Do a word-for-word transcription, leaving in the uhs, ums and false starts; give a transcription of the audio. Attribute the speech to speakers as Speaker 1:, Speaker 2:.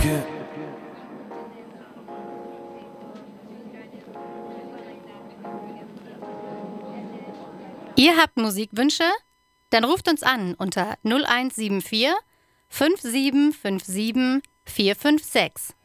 Speaker 1: Ihr habt Musikwünsche? Dann ruft uns an unter null eins sieben vier fünf sieben fünf sieben vier fünf sechs.